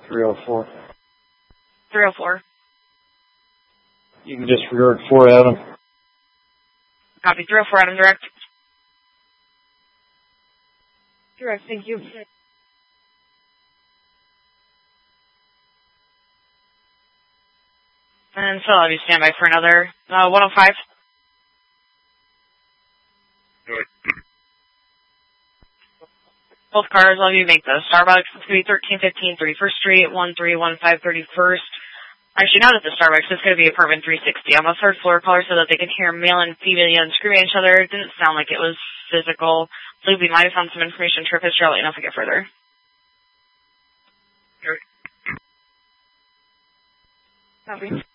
304. 304. You can disregard 4 Adam. Copy. 304 Adam direct. Direct, thank you. And so I'll be standby for another 105. Both cars, I'll you make the Starbucks. It's going to be 1315 31st Street, 1315 31st. Actually, not at the Starbucks. It's going to be apartment 360. On the third floor, caller so that they can hear male and female screaming at each other. It didn't sound like it was physical. So we might have found some information, trip history. I'll let you know if we get further. Copy.